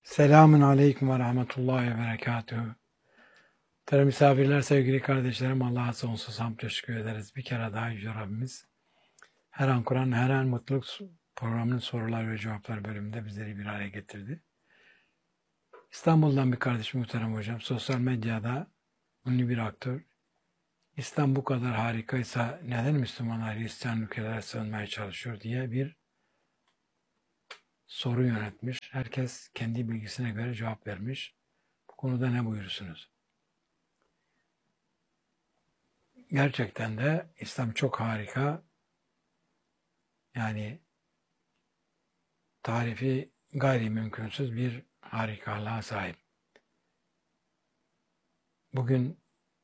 Selamun Aleyküm ve Rahmetullahi ve Berekatuhu. Değerli misafirler, sevgili kardeşlerim, Allah'a sonsuz hamd teşekkür ederiz. Bir kere daha Yüce Rabbimiz her an Kur'an, her an mutluluk programının sorular ve cevaplar bölümünde bizleri bir araya getirdi. İstanbul'dan bir kardeşim muhterem hocam, sosyal medyada ünlü bir aktör, İslam bu kadar harikaysa neden Müslümanlar Hristiyan ülkelere sığınmaya çalışıyor diye bir soru yönetmiş. Herkes kendi bilgisine göre cevap vermiş. Bu konuda ne buyurursunuz? Gerçekten de İslam çok harika. Yani tarifi gayri mümkünsüz bir harikalığa sahip. Bugün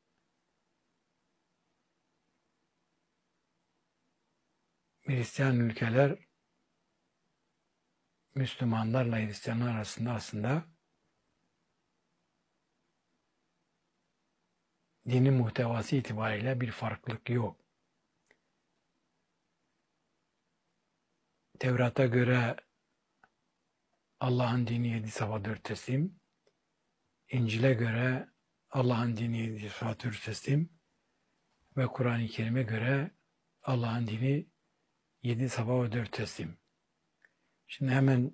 Hristiyan ülkeler Müslümanlarla Hristiyanlar arasında aslında dinin muhtevası itibariyle bir farklılık yok. Tevrat'a göre Allah'ın dini 7 safa 4 teslim, İncil'e göre Allah'ın dini 7 safa 4 teslim ve Kur'an-ı Kerim'e göre Allah'ın dini 7 safa ve 4 teslim. Şimdi hemen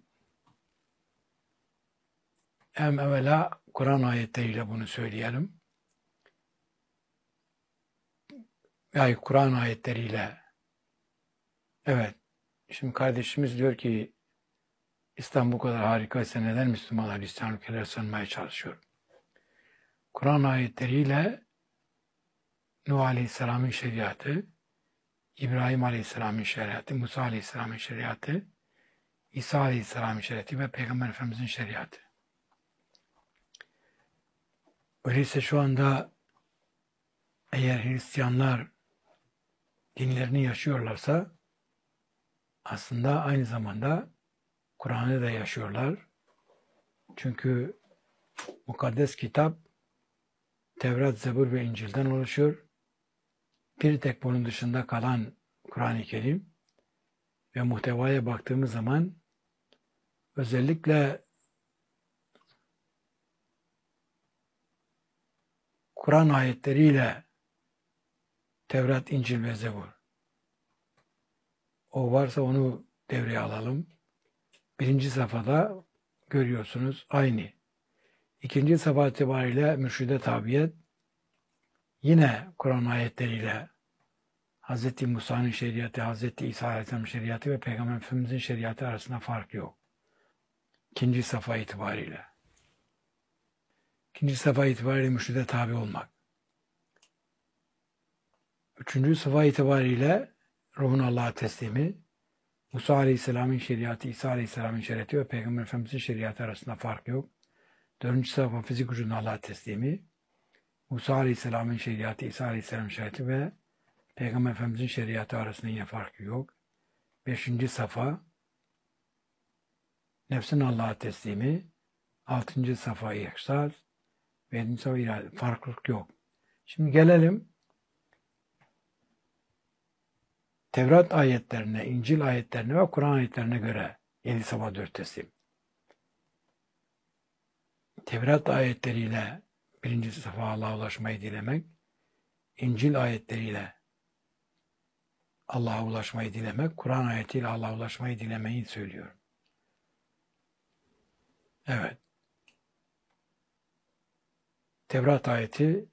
evvela Kur'an ayetleriyle bunu söyleyelim. Yani Kur'an ayetleriyle. Evet. Şimdi kardeşimiz diyor ki İslam bu kadar harikaysa neden Müslümanlar İslam ülkelere sığınmaya çalışıyor? Kur'an ayetleriyle Nuh Aleyhisselam'ın şeriatı, İbrahim Aleyhisselam'ın şeriatı, Musa Aleyhisselam'ın şeriatı, İsa Aleyhisselam'ın şeriatı ve Peygamber Efendimiz'in şeriatı. Öyleyse şu anda eğer Hristiyanlar dinlerini yaşıyorlarsa aslında aynı zamanda Kur'an'ı da yaşıyorlar. Çünkü mukaddes kitap Tevrat, Zebur ve İncil'den oluşuyor. Bir tek bunun dışında kalan Kur'an-ı Kerim ve muhtevaya baktığımız zaman özellikle Kur'an ayetleriyle Tevrat, İncil ve Zebur. O varsa onu devreye alalım. Birinci safhada görüyorsunuz aynı. İkinci safha itibariyle mürşide tabiyet yine Kur'an ayetleriyle Hz. Musa'nın şeriatı, Hz. İsa Aleyhisselam'ın şeriatı ve Peygamber Efendimiz'in şeriatı arasında fark yok. İkinci safha itibariyle. İkinci safha itibariyle mürşide tabi olmak. Üçüncü safha itibariyle ruhun Allah'a teslimi, Musa Aleyhisselam'ın şeriatı, İsa Aleyhisselam'ın şeriatı ve Peygamber Efendimiz'in şeriatı arasında fark yok. Dördüncü safha fizik vücudun Allah'a teslimi, Musa Aleyhisselam'ın şeriatı, İsa Aleyhisselam'ın şeriatı ve Peygamber Efendimiz'in şeriatı arasında yine farkı yok. Beşinci safha nefsin Allah'a teslimi, altıncı safha ihsas ve yedinci safha irade. Farklılık yok. Şimdi gelelim Tevrat ayetlerine, İncil ayetlerine ve Kur'an ayetlerine göre 7 safa 4 teslim. Tevrat ayetleriyle birinci safa Allah'a ulaşmayı dilemek, İncil ayetleriyle Allah'a ulaşmayı dilemek, Kur'an ayetiyle Allah'a ulaşmayı dilemeyi söylüyor. Evet. Tevrat ayeti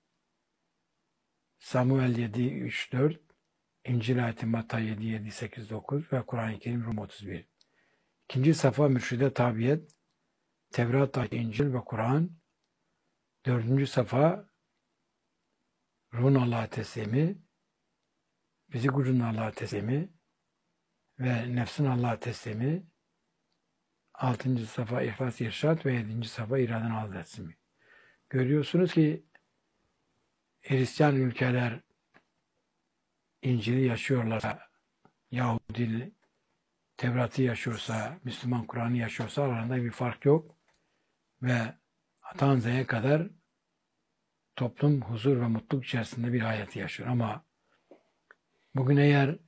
Samuel 7-3-4, İncil ayeti Matta 7-7-8-9 ve Kur'an-ı Kerim Rum 31. İkinci safa mürşide tabiyet, Tevrat ayeti, İncil ve Kur'an. Dördüncü safa ruhun Allah'a teslimi, fizik vücudun Allah'a teslimi ve nefsin Allah'a teslimi. Altıncı safa ihlas irşad ve yedinci safa iraden Allah'a teslimi. Görüyorsunuz ki Hristiyan ülkeler İncil'i yaşıyorlarsa, Yahudi Tevrat'ı yaşıyorsa, Müslüman Kur'an'ı yaşıyorsa aralarında bir fark yok. Ve A'dan Z'ye kadar toplum huzur ve mutluluk içerisinde bir hayat yaşıyor. Ama bugün eğer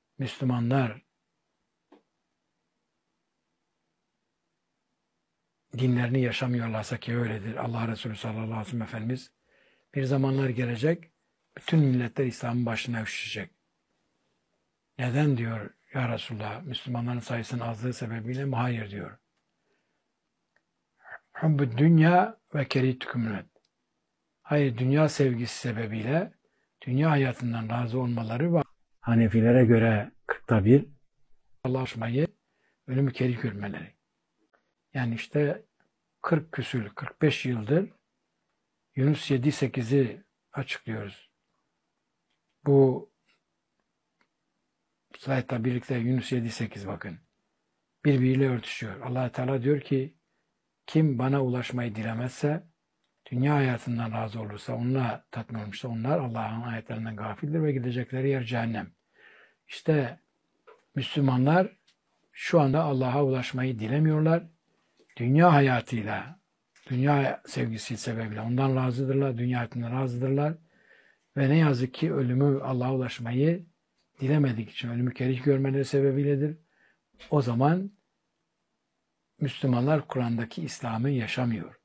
Müslümanlar dinlerini yaşamıyorlarsa ki öyledir. Allah Resulü sallallahu aleyhi ve sellem Efendimiz bir zamanlar gelecek, bütün milletler İslam'ın başına üşüşecek. Neden diyor ya Resulullah? Müslümanların sayısının azlığı sebebiyle mi? Hayır diyor. Hubbü dünya ve kerihtukümünet. Hayır, dünya sevgisi sebebiyle dünya hayatından razı olmaları var. Hanefilere göre 40'ta bir Allah'a ulaşmayı, ölümü kerih görmeleri. Yani işte 40 küsür, 45 yıldır Yunus 7-8'i açıklıyoruz. Bu slaytla birlikte Yunus 7-8 bakın. Birbiriyle örtüşüyor. Allah Teala diyor ki kim bana ulaşmayı dilemezse, dünya hayatından razı olursa, onunla tatmin olmuşsa onlar Allah'ın ayetlerinden gafildir ve gidecekleri yer cehennem. İşte Müslümanlar şu anda Allah'a ulaşmayı dilemiyorlar. Dünya hayatıyla, dünya sevgisi sebebiyle ondan razıdırlar, dünya hayatından razıdırlar. Ve ne yazık ki ölümü, Allah'a ulaşmayı dilemedik için, ölümü kerih görmeleri sebebiyledir. O zaman Müslümanlar Kur'an'daki İslam'ı yaşamıyor.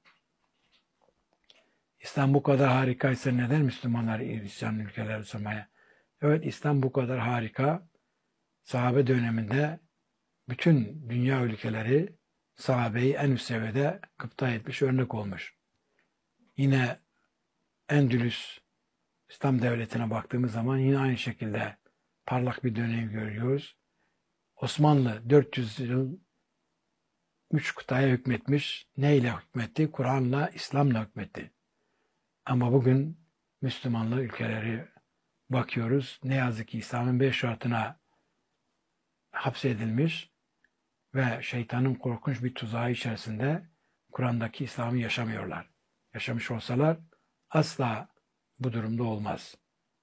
İslam bu kadar harikaysa neden Müslümanlar Hristiyan ülkelere sığmaya? Evet, İslam bu kadar harika. Sahabe döneminde bütün dünya ülkeleri sahabeyi en üst seviyede gıpta etmiş, örnek olmuş. Yine Endülüs İslam devletine baktığımız zaman yine aynı şekilde parlak bir dönem görüyoruz. Osmanlı 400 yıl 3 kıtaya hükmetmiş. Neyle hükmetti? Kur'an'la, İslam'la hükmetti. Ama bugün Müslümanlı ülkeleri bakıyoruz. Ne yazık ki İslam'ın 5 şartına hapsedilmiş ve şeytanın korkunç bir tuzağı içerisinde Kur'an'daki İslam'ı yaşamıyorlar. Yaşamış olsalar asla bu durumda olmaz.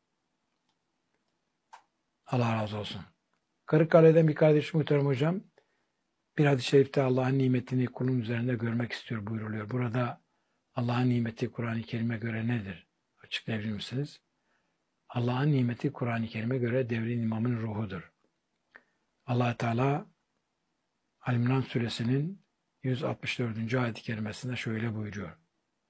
Allah razı olsun. Kırıkkale'den bir kardeşim muhterem hocam, bir hadis-i şerifte Allah'ın nimetini kulun üzerinde görmek istiyor buyruluyor. Burada Allah'ın nimeti Kur'an-ı Kerim'e göre nedir? Açıklayabilir misiniz? Allah'ın nimeti Kur'an-ı Kerim'e göre devrin imamın ruhudur. Allah Teala Al-İmran suresinin 164. ayet-i kerimesinde şöyle buyuruyor.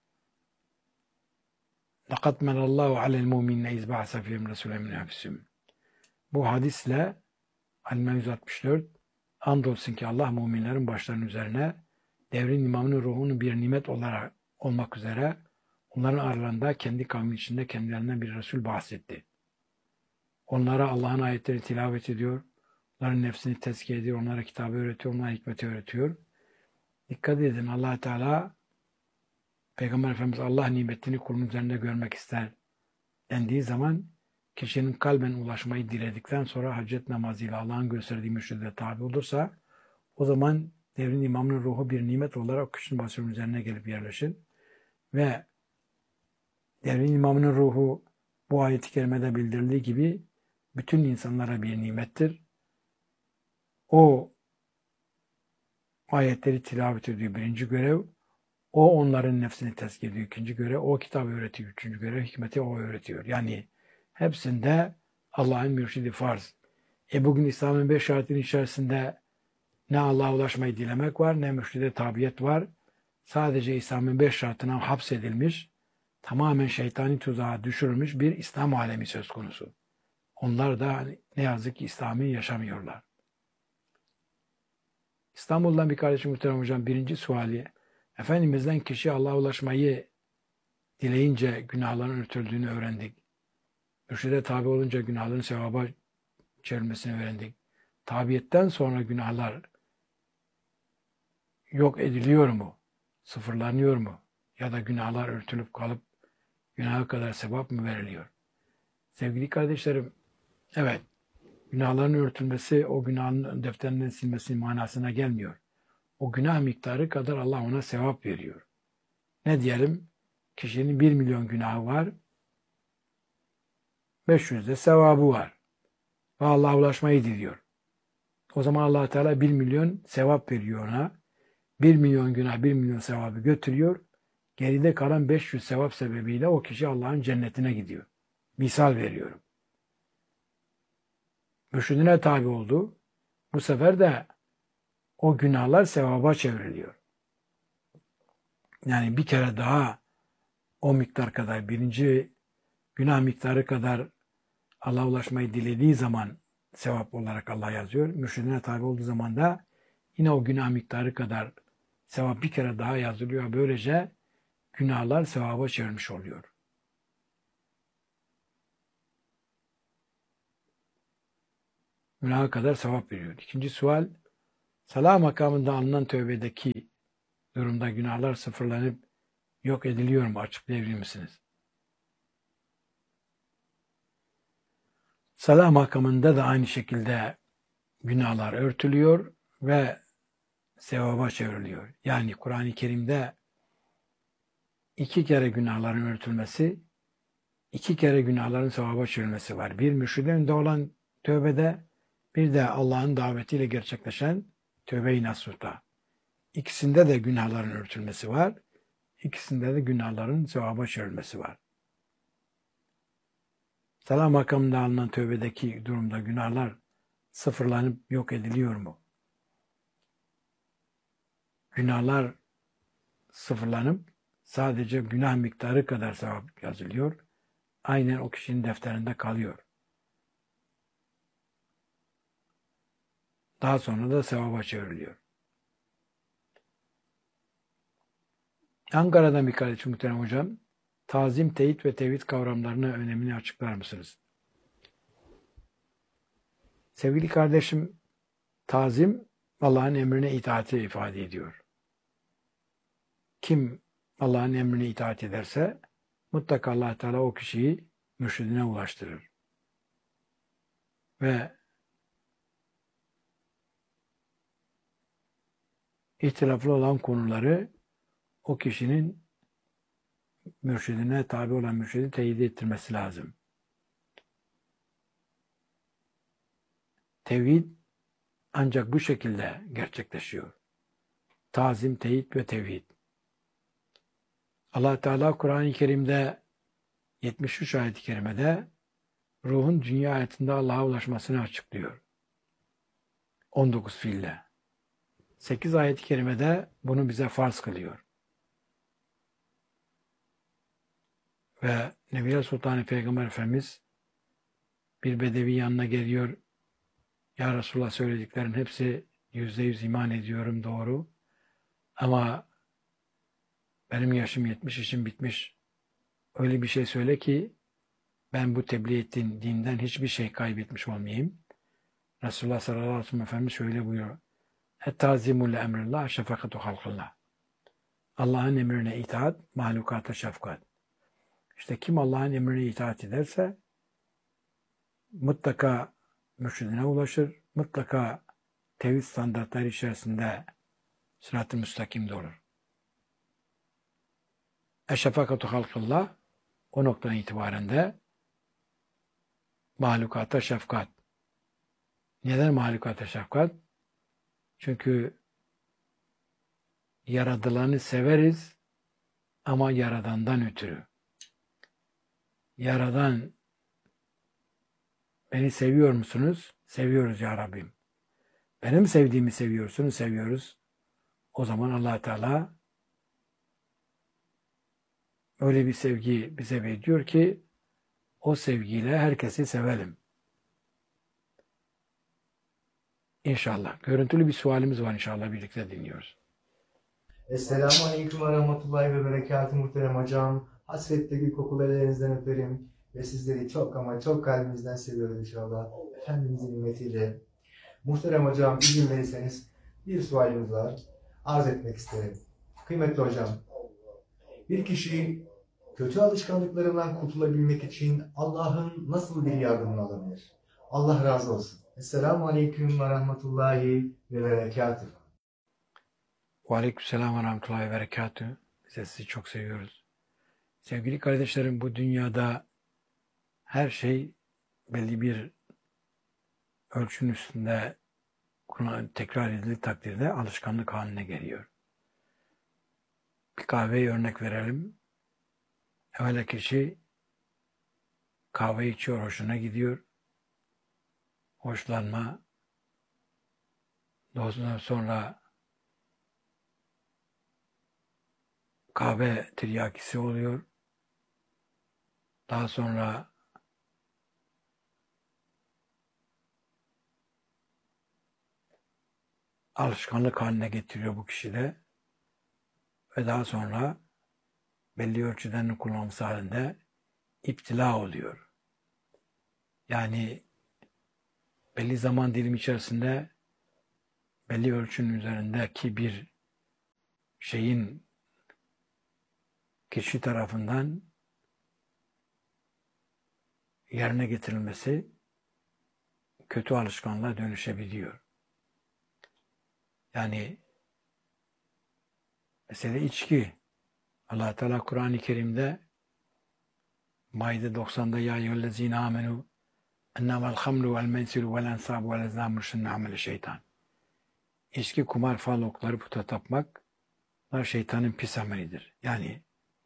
لَقَدْ مَنَ اللّٰهُ عَلَى الْمُؤْمِنِينَ اِذْ بَعْثَ فِيهِمْ رَسُولًا مِنْ أَنْفُسِهِمْ. Bu hadisle Al-İmran 164, andolsun ki Allah müminlerin başlarının üzerine devrin imamının ruhunu bir nimet olarak olmak üzere onların aralarında kendi kavmi içinde kendilerinden bir Resul bahsetti. Onlara Allah'ın ayetleri tilavet ediyor, onların nefsini tezkiye ediyor, onlara kitabı öğretiyor, onlara hikmeti öğretiyor. Dikkat edin, Allah Teala Peygamber Efendimiz Allah nimetini kulun üzerinde görmek ister dendiği zaman kişinin kalben ulaşmayı diledikten sonra hacet namazıyla Allah'ın gösterdiği mürşide tabi olursa o zaman devrin imamının ruhu bir nimet olarak kişinin basırının üzerine gelip yerleşir. Ve devrin imamının ruhu bu ayet-i kerimede bildirildiği gibi bütün insanlara bir nimettir. O ayetleri tilavet ediyor birinci görev. O onların nefsini tezkiye ediyor ikinci görev. O kitabı öğretiyor üçüncü görev. Hikmeti o öğretiyor. Yani hepsinde Allah'ın mürşidi farz. Bugün İslam'ın 5 şartının içerisinde ne Allah'a ulaşmayı dilemek var, ne mürşide tabiyet var. Sadece İslam'ın 5 şartına hapsedilmiş, tamamen şeytani tuzağa düşürülmüş bir İslam alemi söz konusu. Onlar da ne yazık ki İslam'ı yaşamıyorlar. İstanbul'dan bir kardeşim muhterem hocam, birinci suali, Efendimiz'den kişi Allah'a ulaşmayı dileyince günahların örtüldüğünü öğrendik. Mürşide tabi olunca günahların sevaba çevrilmesini öğrendik. Tabiyetten sonra günahlar yok ediliyor mu? Sıfırlanıyor mu? Ya da günahlar örtülüp kalıp günaha kadar sevap mı veriliyor? Sevgili kardeşlerim, evet, günahların örtülmesi o günahın defterinden silmesinin manasına gelmiyor. O günah miktarı kadar Allah ona sevap veriyor. Ne diyelim? Kişinin 1 milyon günahı var, 500 de sevabı var. Ve Allah'a ulaşmayı diliyor. O zaman Allah Teala 1 milyon sevap veriyor ona. 1 milyon günah, 1 milyon sevabı götürüyor. Geride kalan 500 sevap sebebiyle o kişi Allah'ın cennetine gidiyor. Misal veriyorum. Mürşidine tabi oldu. Bu sefer de o günahlar sevaba çevriliyor. Yani bir kere daha o miktar kadar, birinci günah miktarı kadar Allah'a ulaşmayı dilediği zaman sevap olarak Allah yazıyor. Mürşidine tabi olduğu zaman da yine o günah miktarı kadar sevap bir kere daha yazılıyor. Böylece günahlar sevaba çevirmiş oluyor. Günaha kadar sevap veriyor. İkinci sual, salah makamında alınan tövbedeki durumda günahlar sıfırlanıp yok ediliyor mu? Açıklayabilir misiniz? Salah makamında da aynı şekilde günahlar örtülüyor ve sevaba çevriliyor. Yani Kur'an-ı Kerim'de 2 kere günahların örtülmesi, 2 kere günahların sevaba çevrilmesi var. Bir mürşidin önünde olan tövbede, bir de Allah'ın davetiyle gerçekleşen tövbe-i nasuhta. İkisinde de günahların örtülmesi var. İkisinde de günahların sevaba çevrilmesi var. Salah makamında alınan tövbedeki durumda günahlar sıfırlanıp yok ediliyor mu? Günahlar sıfırlanıp sadece günah miktarı kadar sevap yazılıyor. Aynen o kişinin defterinde kalıyor. Daha sonra da sevaba çevriliyor. Ankara'dan bir kardeşim muhterem hocam, tazim, teyit ve tevhid kavramlarını önemini açıklar mısınız? Sevgili kardeşim, tazim Allah'ın emrine itaati ifade ediyor. Kim Allah'ın emrine itaat ederse mutlaka Allah Teala o kişiyi mürşidine ulaştırır. Ve ihtilaflı olan konuları o kişinin mürşidine tabi olan mürşidi teyit ettirmesi lazım. Tevhid ancak bu şekilde gerçekleşiyor. Tazim, teyit ve tevhid. Allah Teala Kur'an-ı Kerim'de 73 ayet-i kerimede ruhun dünya hayatında Allah'a ulaşmasını açıklıyor. 19 fiille. 8 ayet-i kerimede bunu bize farz kılıyor. Ve Nebiye Sultan Peygamber Efendimiz bir bedevi yanına geliyor. Ya Resulullah, söylediklerin hepsi %100 iman ediyorum, doğru. Ama benim yaşım 70, işim bitmiş. Öyle bir şey söyle ki ben bu tebliğ ettiğin dinden hiçbir şey kaybetmiş olmayayım. Resulullah sallallahu aleyhi ve sellem Efendimiz şöyle buyuruyor. Et-tazimu li emrillah şefakatu halkillah. Allah'ın emrine itaat, mahlukata şefkat. İşte kim Allah'ın emrine itaat ederse mutlaka mürşidine ulaşır, mutlaka tevhid standartları içerisinde sırat-ı müstakimde olur. Eşefakatu halkillah o noktadan itibaren de mahlukata şefkat. Neden mahlukata şefkat? Çünkü yaradılanı severiz ama yaradandan ötürü. Yaradan, beni seviyor musunuz? Seviyoruz ya Rabbim. Benim sevdiğimi seviyorsunuz, seviyoruz. O zaman Allah Teala öyle bir sevgi bize veriyor ki o sevgiyle herkesi sevelim. İnşallah. Görüntülü bir sualimiz var, inşallah birlikte dinliyoruz. Esselamu Aleyküm ve Rahmetullahi ve Berekatuhu muhterem hocam. Hasretle gül kokulu ellerinizden öperim ve sizleri çok ama çok kalbimizden seviyoruz inşallah. Efendimizin nimetiyle. Muhterem hocam, izin verirseniz bir sualimiz var. Arz etmek isterim. Kıymetli hocam, bir kişi kötü alışkanlıklarından kurtulabilmek için Allah'ın nasıl bir yardımını alabilir? Allah razı olsun. Esselamu Aleyküm ve Rahmetullahi ve Berekatuhu. Aleykümselam ve rahmetullahi ve berekatühü. Biz de sizi çok seviyoruz. Sevgili kardeşlerim, bu dünyada her şey belli bir ölçünün üstünde tekrar edildiği takdirde alışkanlık haline geliyor. Bir kahveyi örnek verelim. Evvela kişi kahve içiyor, hoşuna gidiyor. Hoşlanma. Daha sonra kahve tiryakisi oluyor. Daha sonra alışkanlık haline getiriyor bu kişide ve daha sonra belli ölçüden kullanılması halinde iptila oluyor. Yani belli zaman dilimi içerisinde belli ölçünün üzerindeki bir şeyin kişi tarafından yerine getirilmesi kötü alışkanlığa dönüşebiliyor. Yani mesela içki. Allah Teala Kur'an-ı Kerim'de Maide 90'da ya eyyühellezine amenu ennemel hamru vel mensiru vel ensabu vel ezlamu rüşün ameli şeytan. İçki, kumar, fal okları, puta tapmak bunlar şeytanın pis amelidir. Yani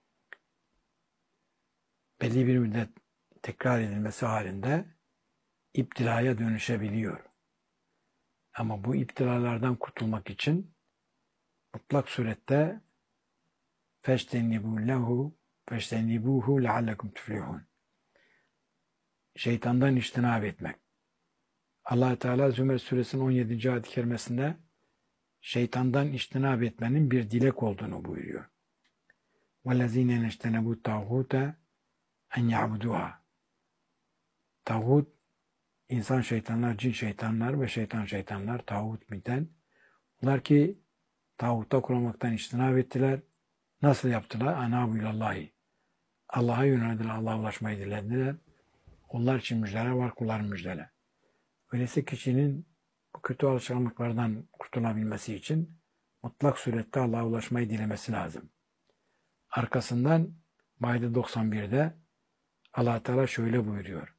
belli bir müddet tekrar edilmesi halinde iptilaya dönüşebiliyor. Ama bu iptilalardan kurtulmak için mutlak surette feştenibuhu leallekum tuflihun. Şeytandan içtinab etmek. Allah Teala Zümer suresinin 17. ayet-i kerimesinde şeytandan içtinab etmenin bir dilek olduğunu buyuruyor. وَالَّذ۪ينَ نَجْتَنَبُوا الطَّاغُوتَ اَنْ يَعْبُدُوهَا. Tağut, insan şeytanlar, cin şeytanlar ve şeytanlar, tağut miden. Bunlar ki tağutta kullanmaktan içtinab ettiler. Nasıl yaptılar? Anabu ilallahi. Allah'a yöneldiler, Allah'a ulaşmayı dilediler. Onlar için müjdeler var, kulların müjdeler. Öyleyse kişinin bu kötü alışkanlıklardan kurtulabilmesi için mutlak surette Allah'a ulaşmayı dilemesi lazım. Arkasından Maide 91'de Allah Teala şöyle buyuruyor.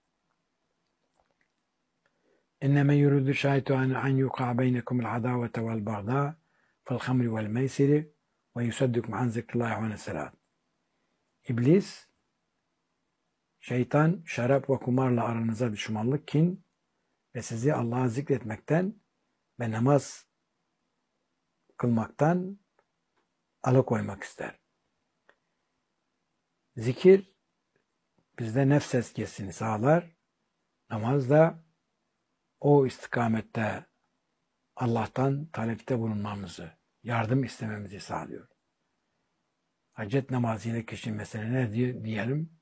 İnneme yuridu şeytanu en yuqa beynekumul adavete vel bagda fil hamri vel meysiri ve yusaddikum an zikrillahi ve nesalat. İblis, şeytan, şarap ve kumarla aranıza düşmanlık, kin ve sizi Allah'a zikretmekten ve namaz kılmaktan alıkoymak ister. Zikir bizde nefs eskesini sağlar. Namaz da o istikamette Allah'tan talepte bulunmamızı, yardım istememizi sağlıyor. Hacet namazıyla kişi mesela ne diyelim?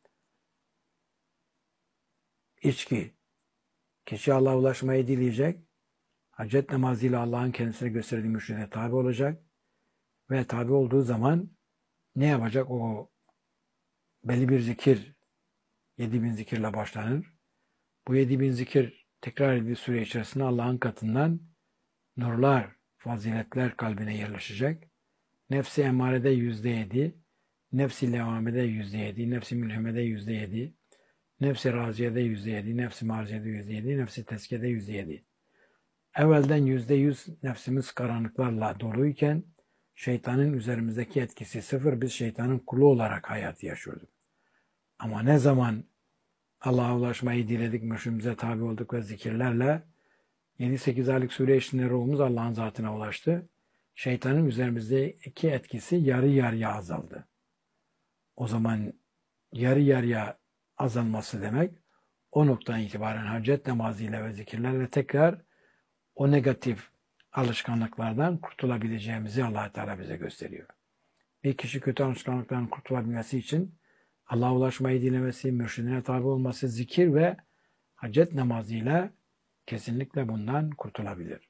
İçki. Kişi Allah'a ulaşmayı dileyecek. Hacet namazıyla Allah'ın kendisine gösterdiği mürşide tabi olacak. Ve tabi olduğu zaman ne yapacak? O belli bir zikir, 7000 zikirle başlanır. Bu 7000 zikir tekrar edildiği süre içerisinde Allah'ın katından nurlar, faziletler kalbine yerleşecek. Nefsi emarede %7, nefsi levamede %7, nefsi mülhemede %7, nefsi raziyede %7, nefsi marziyede %7, nefsi teskede %7. Evvelden %100 nefsimiz karanlıklarla doluyken şeytanın üzerimizdeki etkisi sıfır, biz şeytanın kulu olarak hayatı yaşıyorduk. Ama ne zaman Allah'a ulaşmayı diledik, mürşidimize tabi olduk ve zikirlerle 7-8 aylık süre içinde ruhumuz Allah'ın zatına ulaştı. Şeytanın üzerimizdeki etkisi yarı yarıya azaldı. O zaman yarı yarıya azalması demek, o noktadan itibaren hacet namazıyla ve zikirlerle tekrar o negatif alışkanlıklardan kurtulabileceğimizi Allah Teala bize gösteriyor. Bir kişi kötü alışkanlıklardan kurtulabilmesi için Allah'a ulaşmayı dilemesi, mürşidine tabi olması, zikir ve hacet namazıyla kesinlikle bundan kurtulabilir.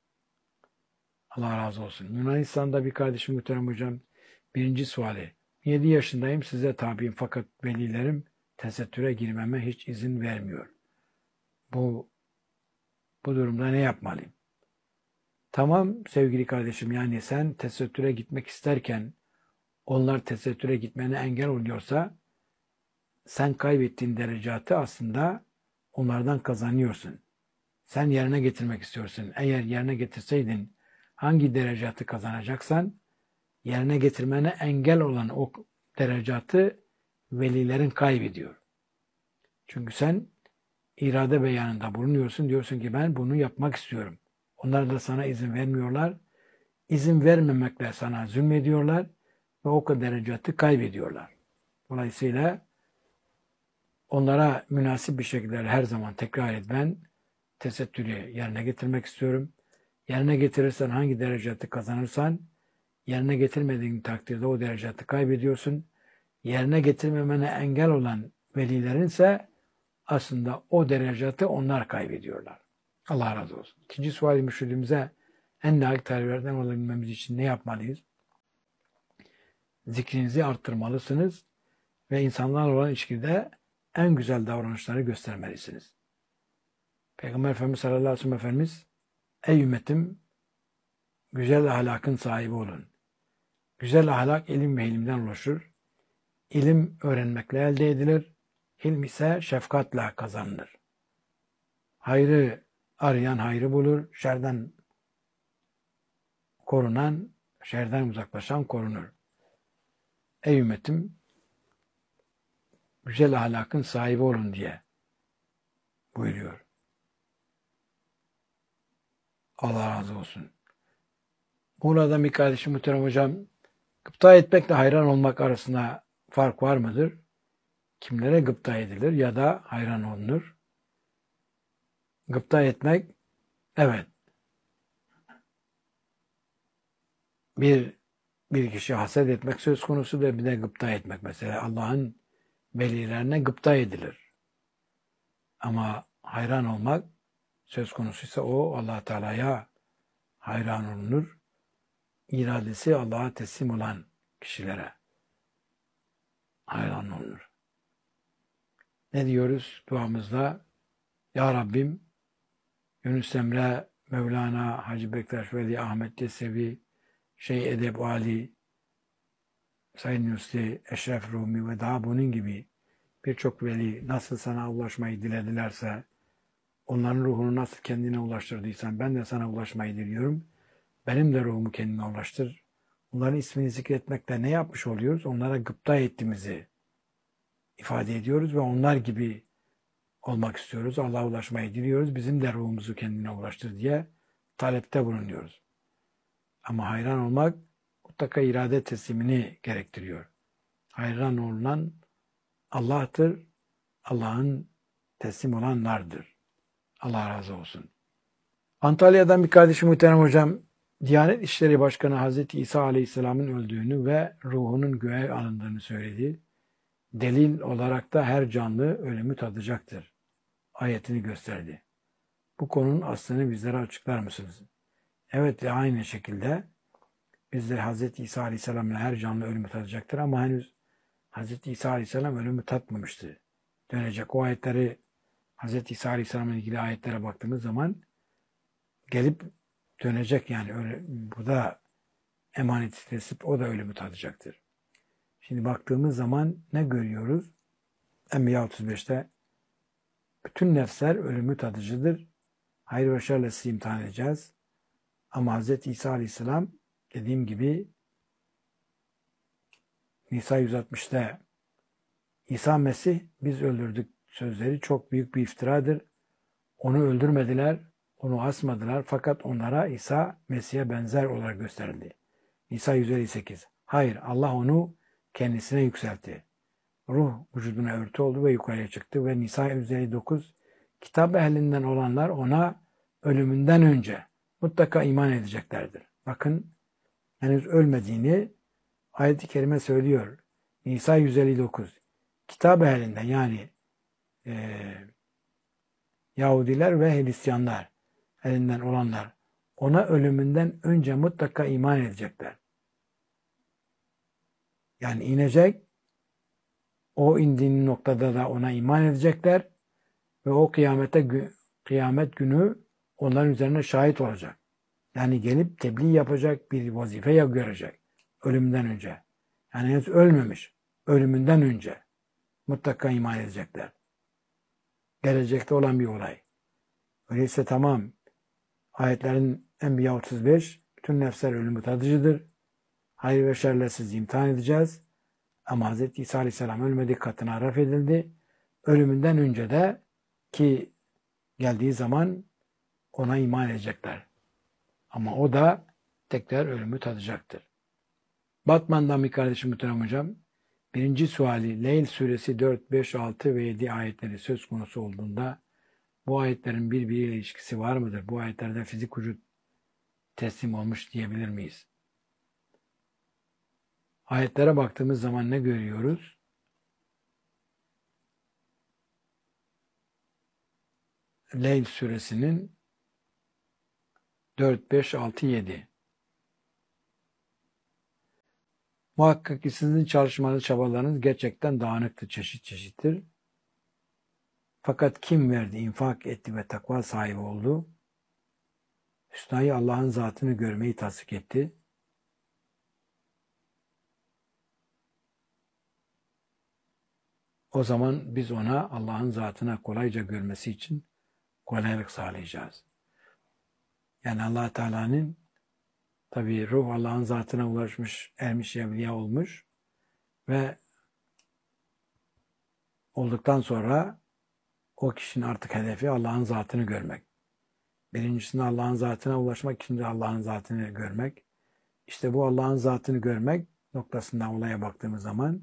Allah razı olsun. Yunanistan'da bir kardeşim muhterem hocam, birinci suali. 7 yaşındayım, size tabiyim fakat velilerim tesettüre girmeme hiç izin vermiyor. Bu durumda ne yapmalıyım? Tamam sevgili kardeşim, yani sen tesettüre gitmek isterken onlar tesettüre gitmene engel oluyorsa sen kaybettiğin derecatı aslında onlardan kazanıyorsun. Sen yerine getirmek istiyorsun. Eğer yerine getirseydin hangi derecatı kazanacaksan yerine getirmene engel olan o derecatı velilerin kaybediyor. Çünkü sen irade beyanında bulunuyorsun. Diyorsun ki ben bunu yapmak istiyorum. Onlar da sana izin vermiyorlar. İzin vermemekle sana zulmediyorlar ve o kadar derecatı kaybediyorlar. Dolayısıyla onlara münasip bir şekilde her zaman tekrar et. Ben tesettürü yerine getirmek istiyorum. Yerine getirirsen hangi derecatı kazanırsan, yerine getirmediğin takdirde o derecatı kaybediyorsun. Yerine getirmemene engel olan velilerinse aslında o derecatı onlar kaybediyorlar. Allah razı olsun. İkinci sual-i mürşidimize en layık taliplerden olabilmemiz için ne yapmalıyız? Zikrinizi arttırmalısınız ve insanlarla olan ilişkide en güzel davranışları göstermelisiniz. Peygamber Efendimiz sallallahu aleyhi ve sellem Efendimiz, ey ümmetim, güzel ahlakın sahibi olun. Güzel ahlak ilim ve ilimden oluşur. İlim öğrenmekle elde edilir. Hilm ise şefkatle kazanılır. Hayrı arayan hayrı bulur. Şerden korunan, şerden uzaklaşan korunur. Ey ümmetim, güzel ahlakın sahibi olun diye buyuruyor. Allah razı olsun. Burada bir kardeşim muhterem hocam, gıpta etmekle hayran olmak arasında fark var mıdır? Kimlere gıpta edilir ya da hayran olunur? Gıpta etmek, evet, bir kişi haset etmek söz konusu da bir de gıpta etmek. Mesela Allah'ın velilerine gıpta edilir. Ama hayran olmak söz konusuysa o Allah Teala'ya hayran olunur. İradesi Allah'a teslim olan kişilere hayran olunur. Ne diyoruz duamızda? Ya Rabbim, Yunus Emre, Mevlana, Hacı Bektaş Veli, Ahmet Yesevi, Şeyh Edeb Ali, Said Nursi, Eşref Rumi ve daha bunun gibi birçok veli nasıl sana ulaşmayı diledilerse, onların ruhunu nasıl kendine ulaştırdıysan ben de sana ulaşmayı diliyorum. Benim de ruhumu kendine ulaştır. Onların ismini zikretmekle ne yapmış oluyoruz? Onlara gıpta ettiğimizi ifade ediyoruz ve onlar gibi olmak istiyoruz. Allah'a ulaşmayı diliyoruz. Bizim de ruhumuzu kendine ulaştır diye talepte bulunuyoruz. Ama hayran olmak mutlaka irade teslimini gerektiriyor. Hayran olunan Allah'tır. Allah'ın teslim olanlardır. Allah razı olsun. Antalya'dan bir kardeşim muhterem hocam, Diyanet İşleri Başkanı Hazreti İsa Aleyhisselam'ın öldüğünü ve ruhunun göğe alındığını söyledi. Delil olarak da her canlı ölümü tadacaktır ayetini gösterdi. Bu konunun aslını bizlere açıklar mısınız? Evet, aynı şekilde biz de Hz. İsa Aleyhisselam'la her canlı ölümü tadacaktır ama henüz Hz. İsa Aleyhisselam ölümü tatmamıştı. Dönecek o ayetleri, Hz. İsa Aleyhisselam'la ilgili ayetlere baktığımız zaman gelip dönecek, yani öyle, bu da emaneti tesip o da ölümü tadacaktır. Şimdi baktığımız zaman ne görüyoruz? Enbiya 35'te bütün nefsler ölümü tadıcıdır. Hayır ve şerle sizi imtihan edeceğiz. Ama Hz. İsa Aleyhisselam dediğim gibi Nisa 160'ta İsa Mesih biz öldürdük sözleri çok büyük bir iftiradır. Onu öldürmediler, onu asmadılar fakat onlara İsa Mesih'e benzer olarak gösterildi. Nisa 158. Hayır, Allah onu kendisine yükseltti. Ruh vücuduna örtü oldu ve yukarıya çıktı ve Nisa 159 kitap ehlinden olanlar ona ölümünden önce mutlaka iman edeceklerdir. Bakın, henüz ölmediğini ayet-i kerime söylüyor. Nisa 159. Kitap ehlinden, yani Yahudiler ve Hristiyanlar elinden olanlar ona ölümünden önce mutlaka iman edecekler. Yani inecek, o indiğin noktada da ona iman edecekler ve o kıyamet günü onların üzerine şahit olacak. Yani gelip tebliğ yapacak, bir vazife görecek ölümden önce. Yani henüz ölmemiş, ölümünden önce mutlaka iman edecekler. Gelecekte olan bir olay. Öyleyse tamam, ayetlerin Enbiya 35, bütün nefsler ölümü tadıcıdır. Hayır ve şerle sizi imtihan edeceğiz. Ama Hz. İsa Aleyhisselam ölmedik, katına raf edildi. Ölümünden önce de ki geldiği zaman ona iman edecekler. Ama o da tekrar ölümü tadacaktır. Batman'dan bir kardeşim muhterem hocam. Birinci suali Leyl suresi 4, 5, 6 ve 7 ayetleri söz konusu olduğunda bu ayetlerin birbiriyle ilişkisi var mıdır? Bu ayetlerde fizik vücut teslim olmuş diyebilir miyiz? Ayetlere baktığımız zaman ne görüyoruz? Leyl suresinin 4, 5, 6, 7. Muhakkak ki sizin çalışmanız, çabalarınız gerçekten dağınıktır, çeşit çeşittir. Fakat kim verdi, infak etti ve takva sahibi oldu? Hüsnayı Allah'ın zatını görmeyi tasdik etti. O zaman biz ona Allah'ın zatına kolayca görmesi için kolaylık sağlayacağız. Yani Allah Teala'nın tabii ruh Allah'ın zatına ulaşmış, ermiş, evliya olmuş ve olduktan sonra o kişinin artık hedefi Allah'ın zatını görmek. Birincisinde Allah'ın zatına ulaşmak, ikincisi Allah'ın zatını görmek. İşte bu Allah'ın zatını görmek noktasından olaya baktığımız zaman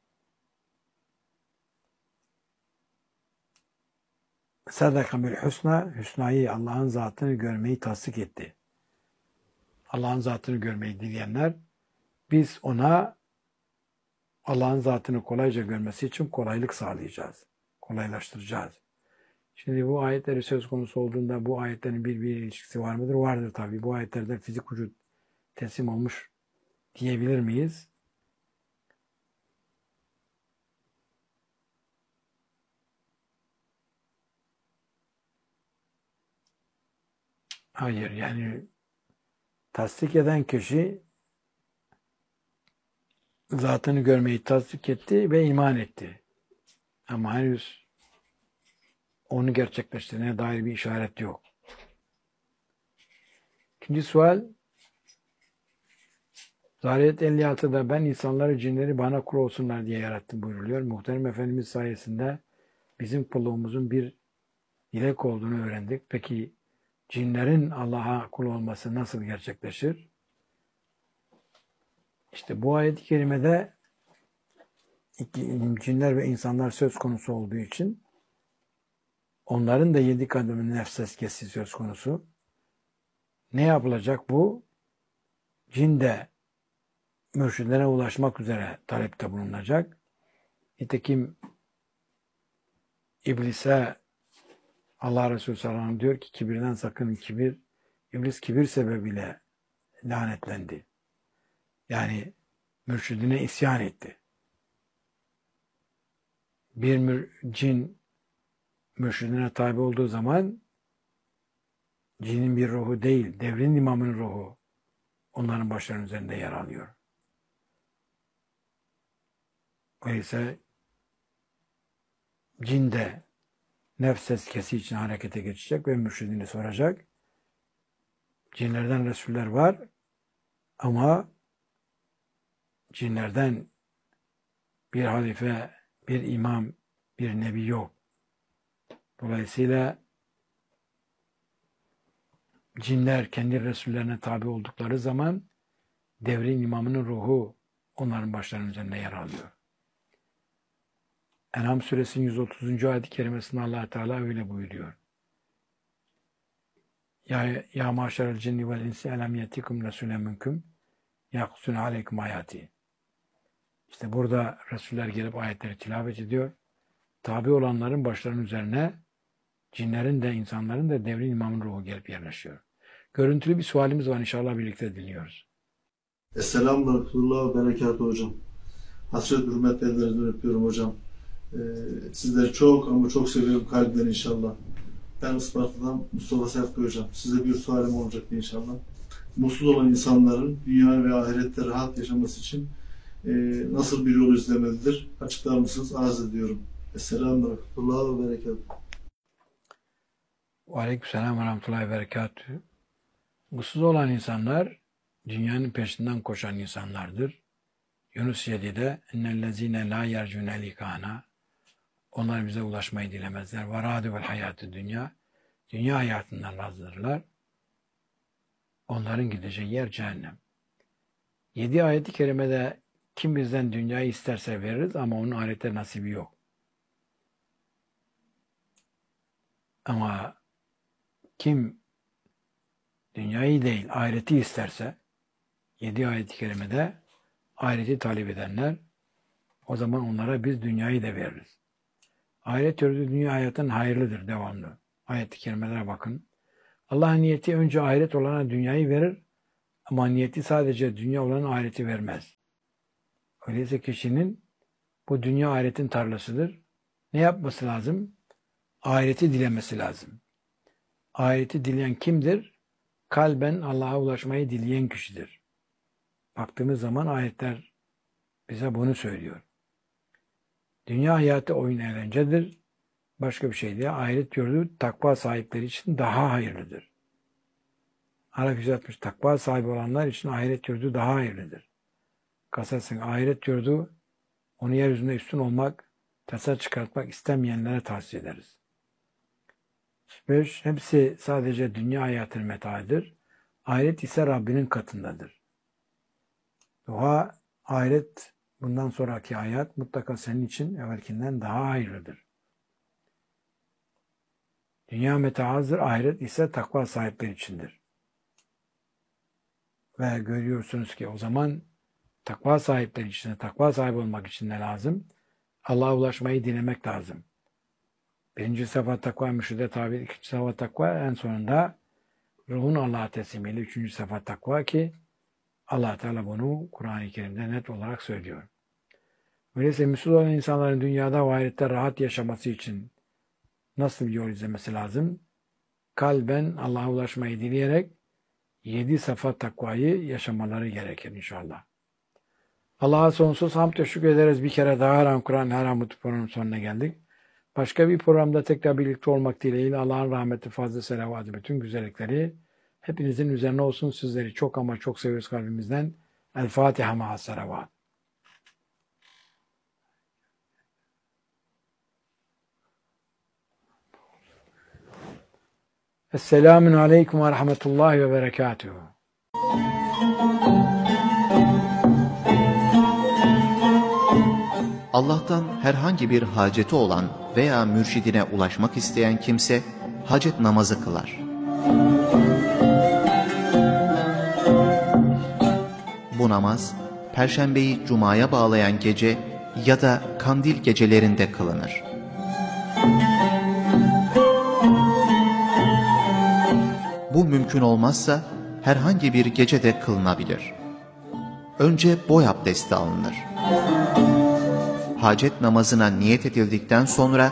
sadaka bil husna, hüsnayı Allah'ın zatını görmeyi tasdik etti. Allah'ın zatını görmeyi dileyenler, biz ona Allah'ın zatını kolayca görmesi için kolaylık sağlayacağız. Kolaylaştıracağız. Şimdi bu ayetleri söz konusu olduğunda bu ayetlerin birbiriyle ilişkisi var mıdır? Vardır tabii. Bu ayetlerde fizik vücut teslim olmuş diyebilir miyiz? Hayır. Yani tasdik eden kişi zatını görmeyi tasdik etti ve iman etti. Ama henüz onu gerçekleştirdiğine dair bir işaret yok. İkinci sual, Zariyet 56'da ben insanları, cinleri bana kul olsunlar diye yarattım buyuruluyor. Muhterem Efendimiz sayesinde bizim kulluğumuzun bir dilek olduğunu öğrendik. Peki cinlerin Allah'a kul olması nasıl gerçekleşir? İşte bu ayet-i kerimede cinler ve insanlar söz konusu olduğu için onların da 7 kademinin nefs eskesi söz konusu. Ne yapılacak bu? Cin de mürşidlere ulaşmak üzere talepte bulunacak. Nitekim iblise Allah Resulü sallallahu aleyhi ve sellem diyor ki kibirden sakının, kibir. İblis kibir sebebiyle lanetlendi. Yani mürşidine isyan etti. Bir cin mürşidine tabi olduğu zaman cinin bir ruhu değil, devrin imamının ruhu onların başlarının üzerinde yer alıyor. Öyleyse cin de nefs tezkiyesi için harekete geçecek ve mürşidini soracak. Cinlerden Resuller var ama cinlerden bir halife, bir imam, bir nebi yok. Dolayısıyla cinler kendi Resullerine tabi oldukları zaman devrin imamının ruhu onların başlarının üzerinde yer alıyor. En'am suresinin 130. ayet-i kerimesinde Allah Teala öyle buyuruyor. Ya maşerel cinni vel insi elem yetikum resulen minkum yakusun aleykum ayati. İşte burada Resuller gelip ayetleri tilavet ediyor. Tabi olanların başlarının üzerine cinlerin de insanların da devrin imamın ruhu gelip yerleşiyor. Görüntülü bir sualimiz var, inşallah birlikte dinliyoruz. Esselamu Aleykum ve Berekatuhu hocam. Hasret hürmet ellerinizden öpüyorum hocam. Sizleri çok ama çok seviyorum kalbimden inşallah. Ben Isparta'dan Mustafa Sertkaya hocam. Size bir sualim olacaktı inşallah. Mutsuz olan insanların dünya ve ahirette rahat yaşaması için nasıl bir yol izlemelidir? Açıklar mısınız? Arz ediyorum. Esselamu Aleykum ve Berekatuhu. Aleykümselam ve rahmetullahi ve berekatühü. Mutsuz olan insanlar dünyanın peşinden koşan insanlardır. Yunus 7'de ennellezine la yercune likana, onlar bize ulaşmayı dilemezler. Varadu vel hayatı dünya, dünya hayatından razdırlar. Onların gideceği yer cehennem. 7 ayet-i kerimede kim bizden dünyayı isterse veririz ama onun ahirette nasibi yok. Ama kim dünyayı değil ahireti isterse 7 ayet-i kerimede ahireti talep edenler, o zaman onlara biz dünyayı da veririz. Ahiret yurdu dünya hayatının hayırlıdır devamlı. Ayet-i kerimelere bakın. Allah'ın niyeti önce ahiret olana dünyayı verir ama niyeti sadece dünya olana ahireti vermez. Öyleyse kişinin bu dünya ahiretin tarlasıdır. Ne yapması lazım? Ahireti dilemesi lazım. Ahireti dileyen kimdir? Kalben Allah'a ulaşmayı dileyen kişidir. Baktığımız zaman ayetler bize bunu söylüyor. Dünya hayatı oyun eğlencedir. Başka bir şey değil. Ahiret yurdu takva sahipleri için daha hayırlıdır. Araf 160 takva sahibi olanlar için ahiret yurdu daha hayırlıdır. Kasasın ahiret yurdu onu yeryüzünde üstün olmak, tasa çıkartmak istemeyenlere tavsiye ederiz. 5. Hepsi sadece dünya hayatının metaidir. Ahiret ise Rabbinin katındadır. Dua, ahiret bundan sonraki hayat mutlaka senin için evvelkinden daha hayırlıdır. Dünya metaazdır, ahiret ise takva sahipleri içindir. Ve görüyorsunuz ki o zaman takva sahipleri için, takva sahibi olmak için ne lazım? Allah'a ulaşmayı dilemek lazım. 1. safa takva mürşide tabi, 2. safa takva, en sonunda ruhun Allah'a teslimiyle 3. safa takva ki Allah Teala bunu Kur'an-ı Kerim'de net olarak söylüyor. Öyleyse Müslüman olan insanların dünyada ve ahirette rahat yaşaması için nasıl bir yol izlemesi lazım? Kalben Allah'a ulaşmayı dileyerek 7 safa takvayı yaşamaları gerekir inşallah. Allah'a sonsuz hamd teşekkür ederiz. Bir kere daha Her An Kur'an, Her An Mutlu programının sonuna geldik. Başka bir programda tekrar birlikte olmak dileğiyle Allah'ın rahmeti, fazla selavatı, bütün güzellikleri hepinizin üzerine olsun. Sizleri çok ama çok seviyoruz kalbimizden. El Fatiha ma'as selavat. Esselamun aleyküm ve rahmetullahi ve berekatuhu. Allah'tan herhangi bir haceti olan veya mürşidine ulaşmak isteyen kimse hacet namazı kılar. Bu namaz, Perşembeyi Cuma'ya bağlayan gece ya da kandil gecelerinde kılınır. Bu mümkün olmazsa herhangi bir gecede kılınabilir. Önce boy abdesti alınır. Hacet namazına niyet edildikten sonra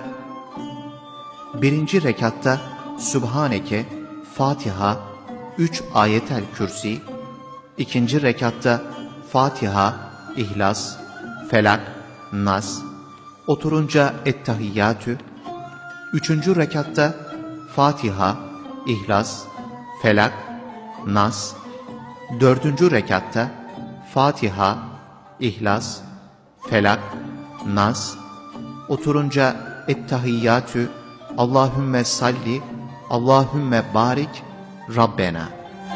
1. rekatta Sübhaneke, Fatiha, 3 ayetel kürsi, 2. rekatta Fatiha, İhlas, Felak, Nas, oturunca Ettehiyyatü, 3. rekatta Fatiha, İhlas, Felak, Nas, 4. rekatta Fatiha, İhlas, Felak, Nas, oturunca Ettehiyyatü, Allahümme salli, Allahümme barik, Rabbena.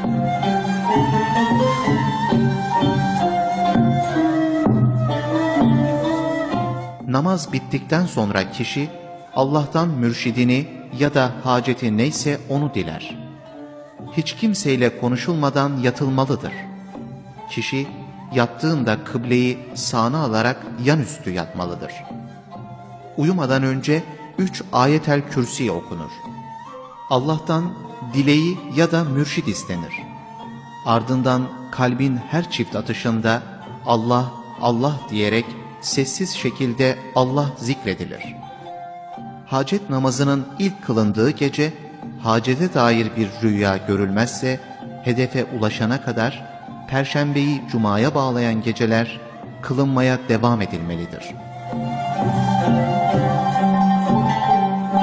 Namaz bittikten sonra kişi Allah'tan mürşidini ya da haceti neyse onu diler. Hiç kimseyle konuşulmadan yatılmalıdır. Kişi yattığında kıbleyi sağına alarak yanüstü yatmalıdır. Uyumadan önce 3 ayetel kürsi okunur. Allah'tan dileği ya da mürşid istenir. Ardından kalbin her çift atışında Allah, Allah diyerek sessiz şekilde Allah zikredilir. Hacet namazının ilk kılındığı gece, hacete dair bir rüya görülmezse, hedefe ulaşana kadar Perşembeyi Cuma'ya bağlayan geceler kılınmaya devam edilmelidir.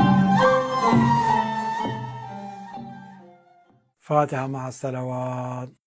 Fatiha ma'as selavat.